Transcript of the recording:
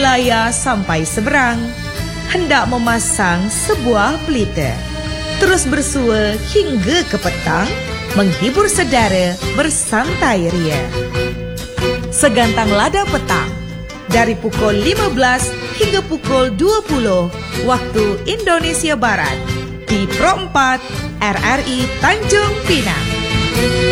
Melaya sampai seberang, hendak memasang sebuah pelita. Terus bersua hingga ke petang, menghibur saudara bersantai ria. Segantang lada petang, dari pukul 15 hingga pukul 20 waktu Indonesia Barat, di Pro 4 RRI Tanjung Pinang.